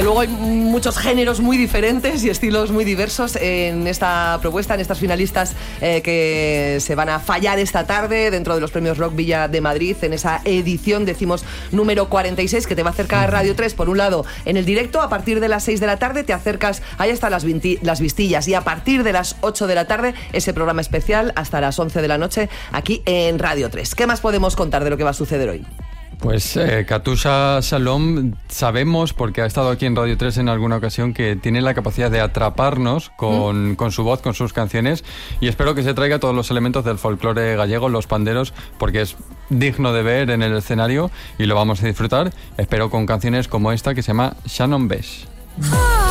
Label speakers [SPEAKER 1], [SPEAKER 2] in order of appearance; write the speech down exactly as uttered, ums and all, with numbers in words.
[SPEAKER 1] luego hay muchos géneros muy diferentes y estilos muy diversos en esta propuesta, en estas finalistas eh, que se van a fallar esta tarde dentro de los premios Rock Villa de Madrid, en esa edición, decimos, número cuarenta y seis, que te va a acercar a Radio tres, por un lado, en el directo, a partir de las seis de la tarde, te acercas, ahí están las, vinti, las vistillas, y a partir de las ocho de la tarde, ese programa especial hasta las once de la noche, aquí en Radio tres. ¿Qué más podemos contar de lo que va a suceder hoy?
[SPEAKER 2] Pues eh, Katusha Shalom, sabemos, porque ha estado aquí en Radio tres en alguna ocasión, que tiene la capacidad de atraparnos con, ¿Mm? con su voz, con sus canciones, y espero que se traiga todos los elementos del folclore gallego, los panderos, porque es digno de ver en el escenario y lo vamos a disfrutar, espero, con canciones como esta que se llama Shannon Besh.